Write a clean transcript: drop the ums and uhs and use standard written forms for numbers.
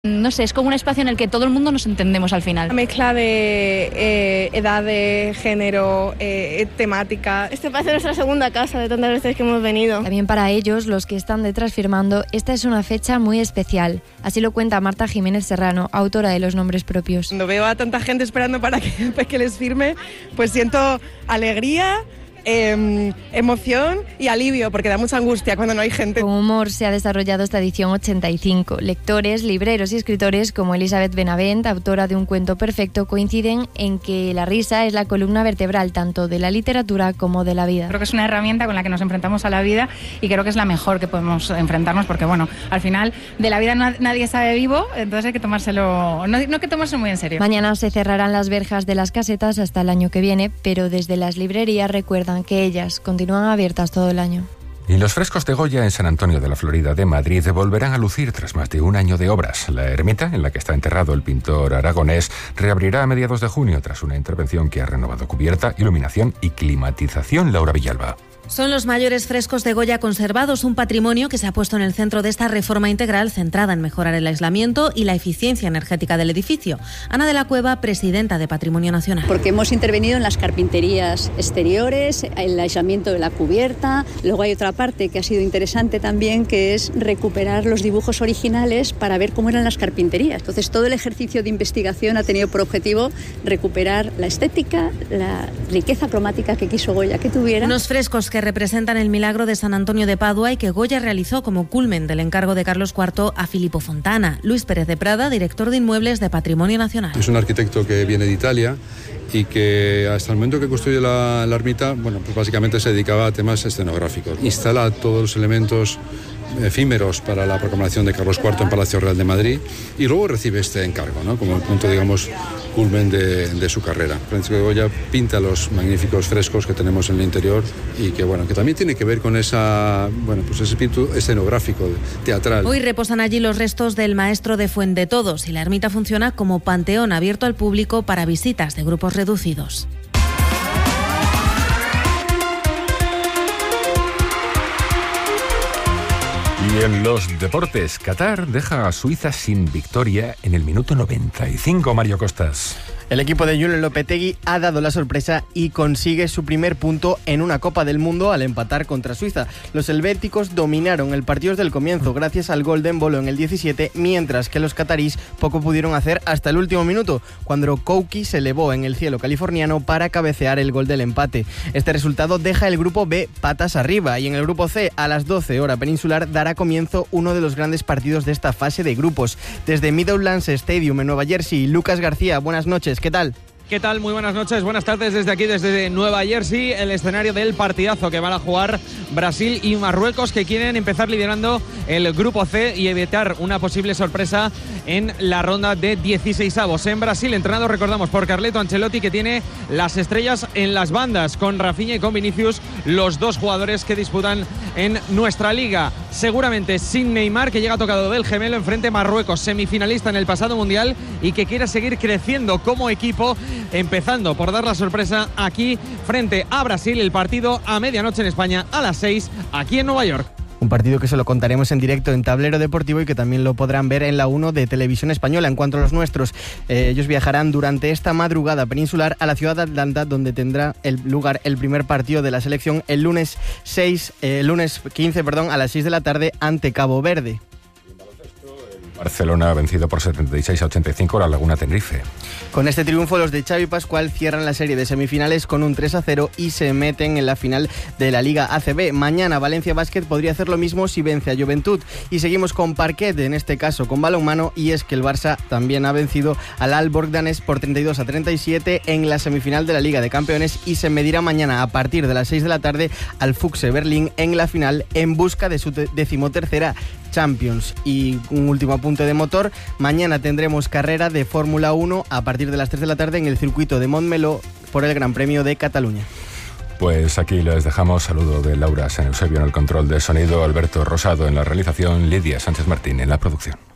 No sé, es como un espacio en el que todo el mundo nos entendemos al final. Una mezcla de edades, género, temática. Este parece nuestra segunda casa de tantas veces que hemos venido. También para ellos, los que están detrás firmando, esta es una fecha muy especial. Así lo cuenta Marta Jiménez Serrano, autora de Los Nombres Propios. Cuando veo a tanta gente esperando para que les firme, pues siento alegría, emoción y alivio, porque da mucha angustia cuando no hay gente. Con humor se ha desarrollado esta edición 85. Lectores, libreros y escritores como Elizabeth Benavent, autora de Un cuento perfecto, coinciden en que la risa es la columna vertebral tanto de la literatura como de la vida. Creo que es una herramienta con la que nos enfrentamos a la vida y creo que es la mejor que podemos enfrentarnos, porque bueno, al final de la vida nadie sabe vivo, entonces hay que tomárselo, no hay que tomárselo muy en serio. Mañana se cerrarán las verjas de las casetas hasta el año que viene, pero desde las librerías recuerdan que ellas continúan abiertas todo el año. Y los frescos de Goya en San Antonio de la Florida de Madrid volverán a lucir tras más de un año de obras. La ermita, en la que está enterrado el pintor aragonés, reabrirá a mediados de junio tras una intervención que ha renovado cubierta, iluminación y climatización. Laura Villalba. Son los mayores frescos de Goya conservados, un patrimonio que se ha puesto en el centro de esta reforma integral centrada en mejorar el aislamiento y la eficiencia energética del edificio. Ana de la Cueva, presidenta de Patrimonio Nacional. Porque hemos intervenido en las carpinterías exteriores, el aislamiento de la cubierta. Luego hay otra parte que ha sido interesante también, que es recuperar los dibujos originales para ver cómo eran las carpinterías. Entonces todo el ejercicio de investigación ha tenido por objetivo recuperar la estética, la riqueza cromática que quiso Goya que tuviera. Unos frescos que representan el milagro de San Antonio de Padua y que Goya realizó como culmen del encargo de Carlos IV a Filippo Fontana. Luis Pérez de Prada, director de Inmuebles de Patrimonio Nacional. Es un arquitecto que viene de Italia y que hasta el momento que construye la ermita, pues básicamente se dedicaba a temas escenográficos. Instala todos los elementos efímeros para la proclamación de Carlos IV en Palacio Real de Madrid y luego recibe este encargo, ¿no? Como el punto, digamos, culmen de su carrera. Francisco de Goya pinta los magníficos frescos que tenemos en el interior y que también tiene que ver con ese espíritu escenográfico, teatral. Hoy reposan allí los restos del maestro de Fuendetodos y la ermita funciona como panteón abierto al público para visitas de grupos reducidos. Y en los deportes, Qatar deja a Suiza sin victoria en el minuto 95, Mario Costas. El equipo de Julen Lopetegui ha dado la sorpresa y consigue su primer punto en una Copa del Mundo al empatar contra Suiza. Los helvéticos dominaron el partido desde el comienzo gracias al gol de Embolo en el 17, mientras que los catarís poco pudieron hacer hasta el último minuto, cuando Kouki se elevó en el cielo californiano para cabecear el gol del empate. Este resultado deja el grupo B patas arriba y en el grupo C a las 12 hora peninsular dará comienzo uno de los grandes partidos de esta fase de grupos. Desde Meadowlands Stadium en Nueva Jersey, Lucas García, buenas noches. ¿Qué tal? ¿Qué tal? Muy buenas noches, buenas tardes desde aquí, desde Nueva Jersey, el escenario del partidazo que van a jugar Brasil y Marruecos, que quieren empezar liderando el grupo C y evitar una posible sorpresa en la ronda de 16avos. En Brasil, entrenado, recordamos, por Carleto Ancelotti, que tiene las estrellas en las bandas, con Rafinha y con Vinicius, los dos jugadores que disputan en nuestra liga. Seguramente sin Neymar, que llega tocado del gemelo, enfrente Marruecos, semifinalista en el pasado Mundial y que quiere seguir creciendo como equipo, empezando por dar la sorpresa aquí frente a Brasil. El partido a medianoche en España, a las 6 aquí en Nueva York. Un partido que se lo contaremos en directo en Tablero Deportivo y que también lo podrán ver en la 1 de Televisión Española. En cuanto a los nuestros, ellos viajarán durante esta madrugada peninsular a la ciudad de Atlanta, donde tendrá lugar el primer partido de la selección el lunes 15 a las 6 de la tarde ante Cabo Verde. Barcelona ha vencido por 76-85 a la Laguna Tenerife. Con este triunfo, los de Xavi Pascual cierran la serie de semifinales con un 3-0 y se meten en la final de la Liga ACB. Mañana Valencia Basket podría hacer lo mismo si vence a Juventud. Y seguimos con parquet, en este caso con balonmano, y es que el Barça también ha vencido al Aalborg danés por 32-37 en la semifinal de la Liga de Campeones y se medirá mañana a partir de las 6 de la tarde al Fuchse Berlín en la final en busca de su 13ª Champions. Y un último apunte de motor: mañana tendremos carrera de Fórmula 1 a partir de las 3 de la tarde en el circuito de Montmeló por el Gran Premio de Cataluña. Pues aquí les dejamos. Saludo de Laura San Eusebio en el control de sonido, Alberto Rosado en la realización, Lidia Sánchez Martín en la producción.